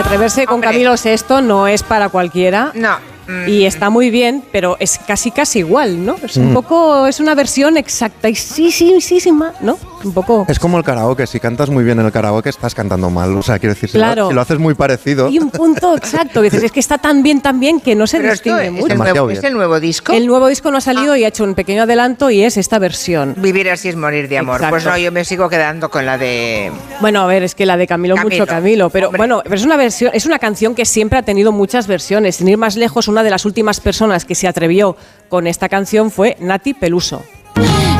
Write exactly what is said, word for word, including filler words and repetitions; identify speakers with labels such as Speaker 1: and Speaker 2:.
Speaker 1: atreverse con
Speaker 2: Hombre.
Speaker 1: Camilo sexto no es para cualquiera.
Speaker 2: No.
Speaker 1: Y está muy bien, pero es casi casi igual, ¿no? Es un
Speaker 3: Mm.
Speaker 1: poco, es una versión exactísima, ¿no? Un poco.
Speaker 3: Es como el karaoke, si cantas muy bien en el karaoke estás cantando mal, o sea, quiero decir, si,
Speaker 1: Claro.
Speaker 3: lo, si lo haces muy parecido.
Speaker 1: Y un punto exacto, que dices, es que está tan bien, tan bien que no se
Speaker 2: Pero esto
Speaker 1: distingue
Speaker 2: es
Speaker 1: mucho.
Speaker 2: el,
Speaker 3: Demasiado
Speaker 2: nuevo,
Speaker 3: bien.
Speaker 2: es el nuevo disco.
Speaker 1: El nuevo disco no ha salido y ha hecho un pequeño adelanto y es esta versión.
Speaker 2: Vivir así es morir de amor.
Speaker 1: Exacto.
Speaker 2: Pues no, yo me sigo quedando con la de...
Speaker 1: Bueno, a ver, es que la de Camilo,
Speaker 2: Camilo,
Speaker 1: mucho Camilo, pero
Speaker 2: hombre.
Speaker 1: bueno, pero es una versión, es una canción que siempre ha tenido muchas versiones. Sin ir más lejos, una de las últimas personas que se atrevió con esta canción fue Nati Peluso.